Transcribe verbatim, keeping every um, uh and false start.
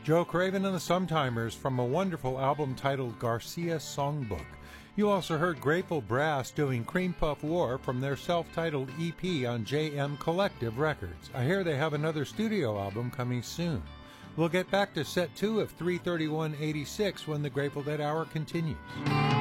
Joe Craven and the Sumtimers from a wonderful album titled Garcia Songbook. You also heard Grateful Brass doing Cream Puff War from their self-titled E P on J M Collective Records. I hear they have another studio album coming soon. We'll get back to set two of three thirty-one eighty-six when the Grateful Dead Hour continues.